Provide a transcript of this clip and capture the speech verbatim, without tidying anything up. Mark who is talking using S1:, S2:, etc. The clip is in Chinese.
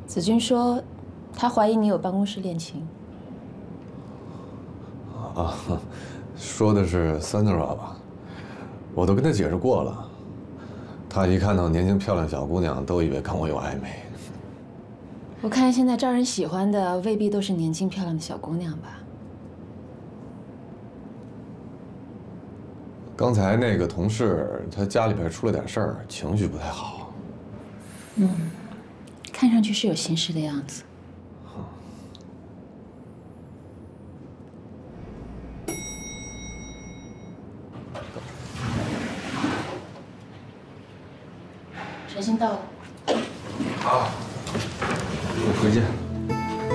S1: 子君说，他怀疑你有办公室恋情。
S2: 啊，说的是 Sandra 吧？我都跟他解释过了，他一看到年轻漂亮小姑娘，都以为跟我有暧昧。
S1: 我看现在招人喜欢的未必都是年轻漂亮的小姑娘吧？
S2: 刚才那个同事，他家里边出了点事儿，情绪不太好。
S1: 嗯，看上去是有心事的样子。陈鑫到了。
S2: 好，我回见。